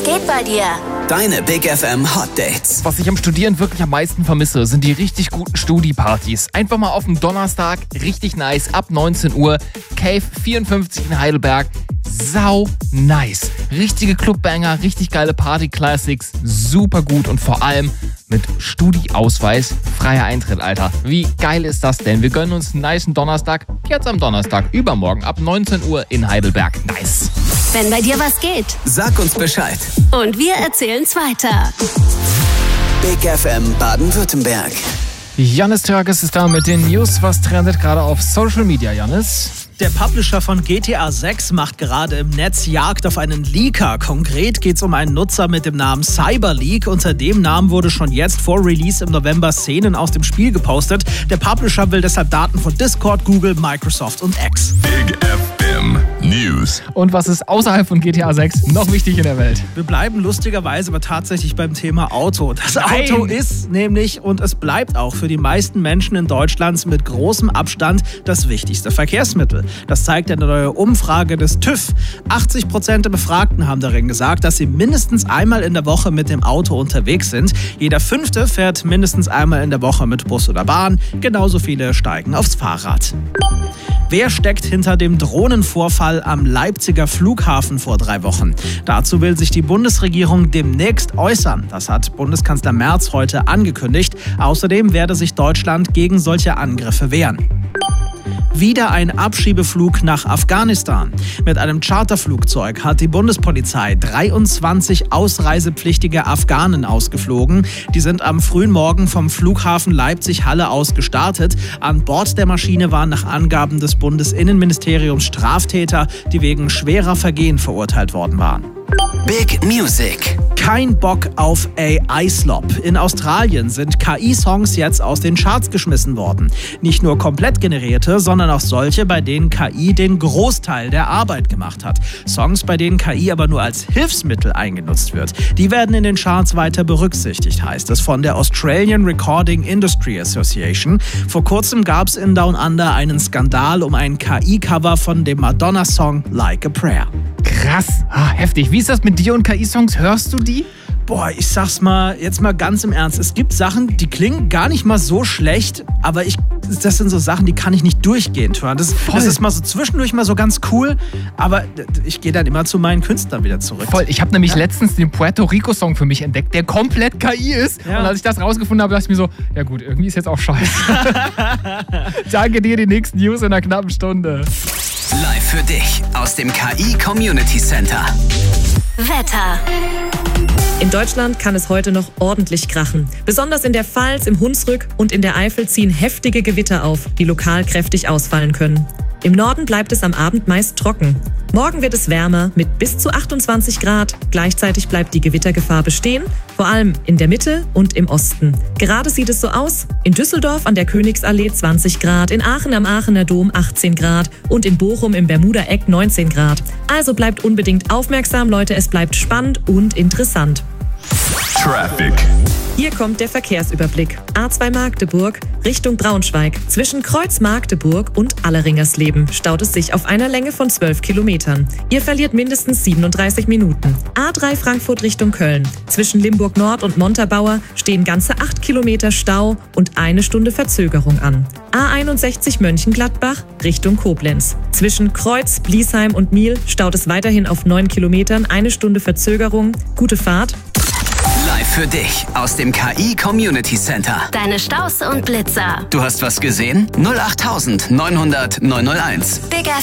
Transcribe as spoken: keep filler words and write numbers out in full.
geht bei dir? Deine Big F M Hot Dates. Was ich am Studieren wirklich am meisten vermisse, sind die richtig guten Studi-Partys. Einfach mal auf dem Donnerstag, richtig nice, ab neunzehn Uhr, Cave vierundfünfzig in Heidelberg. Sau nice. Richtige Clubbanger, richtig geile Party-Classics, super gut und vor allem mit Studi-Ausweis, freier Eintritt, Alter. Wie geil ist das denn? Wir gönnen uns einen nicen Donnerstag, jetzt am Donnerstag, übermorgen ab neunzehn Uhr in Heidelberg. Nice. Wenn bei dir was geht. Sag uns Bescheid. Und wir erzählen's weiter. Big F M Baden-Württemberg. Jannis Törges ist da mit den News. Was trendet gerade auf Social Media, Jannis? Der Publisher von G T A sechs macht gerade im Netz Jagd auf einen Leaker. Konkret geht es um einen Nutzer mit dem Namen Cyberleak. Unter dem Namen wurde schon jetzt vor Release im November Szenen aus dem Spiel gepostet. Der Publisher will deshalb Daten von Discord, Google, Microsoft und X. Big F M News. Und was ist außerhalb von G T A sechs noch wichtig in der Welt? Wir bleiben lustigerweise aber tatsächlich beim Thema Auto. Das Nein. Auto ist nämlich und es bleibt auch für die meisten Menschen in Deutschland mit großem Abstand das wichtigste Verkehrsmittel. Das zeigt eine neue Umfrage des TÜV. achtzig Prozent der Befragten haben darin gesagt, dass sie mindestens einmal in der Woche mit dem Auto unterwegs sind. Jeder Fünfte fährt mindestens einmal in der Woche mit Bus oder Bahn. Genauso viele steigen aufs Fahrrad. Wer steckt hinter dem Drohnenvorfall am Leipziger Flughafen vor drei Wochen? Dazu will sich die Bundesregierung demnächst äußern. Das hat Bundeskanzler Merz heute angekündigt. Außerdem werde sich Deutschland gegen solche Angriffe wehren. Wieder ein Abschiebeflug nach Afghanistan. Mit einem Charterflugzeug hat die Bundespolizei dreiundzwanzig ausreisepflichtige Afghanen ausgeflogen. Die sind am frühen Morgen vom Flughafen Leipzig-Halle aus gestartet. An Bord der Maschine waren nach Angaben des Bundesinnenministeriums Straftäter, die wegen schwerer Vergehen verurteilt worden waren. Big Music. Kein Bock auf A I-Slop. In Australien sind K I-Songs jetzt aus den Charts geschmissen worden. Nicht nur komplett generierte, sondern auch solche, bei denen K I den Großteil der Arbeit gemacht hat. Songs, bei denen K I aber nur als Hilfsmittel eingenutzt wird. Die werden in den Charts weiter berücksichtigt, heißt es von der Australian Recording Industry Association. Vor kurzem gab es in Down Under einen Skandal um ein K I-Cover von dem Madonna-Song Like a Prayer. Krass, ah, heftig. Wie ist das mit dir und K I-Songs? Hörst du die? Boah, ich sag's mal, jetzt mal ganz im Ernst. Es gibt Sachen, die klingen gar nicht mal so schlecht, aber ich, das sind so Sachen, die kann ich nicht durchgehend hören. Das, das ist mal so zwischendurch mal so ganz cool, aber ich gehe dann immer zu meinen Künstlern wieder zurück. Voll, ich habe nämlich Ja. letztens den Puerto Rico-Song für mich entdeckt, der komplett K I ist. Ja. Und als ich das rausgefunden habe, dachte ich mir so, ja gut, irgendwie ist jetzt auch scheiße. Danke dir, die nächsten News in einer knappen Stunde. Live für dich aus dem K I Community Center. Wetter. In Deutschland kann es heute noch ordentlich krachen. Besonders in der Pfalz, im Hunsrück und in der Eifel ziehen heftige Gewitter auf, die lokal kräftig ausfallen können. Im Norden bleibt es am Abend meist trocken. Morgen wird es wärmer mit bis zu achtundzwanzig Grad. Gleichzeitig bleibt die Gewittergefahr bestehen, vor allem in der Mitte und im Osten. Gerade sieht es so aus: in Düsseldorf an der Königsallee zwanzig Grad, in Aachen am Aachener Dom achtzehn Grad und in Bochum im Bermuda-Eck neunzehn Grad. Also bleibt unbedingt aufmerksam, Leute, es bleibt spannend und interessant. Traffic. Hier kommt der Verkehrsüberblick. A zwei Magdeburg Richtung Braunschweig. Zwischen Kreuz Magdeburg und Alleringersleben staut es sich auf einer Länge von zwölf Kilometern. Ihr verliert mindestens siebenunddreißig Minuten. A drei Frankfurt Richtung Köln. Zwischen Limburg Nord und Montabaur stehen ganze acht Kilometer Stau und eine Stunde Verzögerung an. A einundsechzig Mönchengladbach Richtung Koblenz. Zwischen Kreuz, Bliesheim und Miel staut es weiterhin auf neun Kilometern, eine Stunde Verzögerung. Gute Fahrt. Live für dich aus dem K I Community Center. Deine Staus und Blitzer. Du hast was gesehen? null acht neunhundert neunhunderteins. Big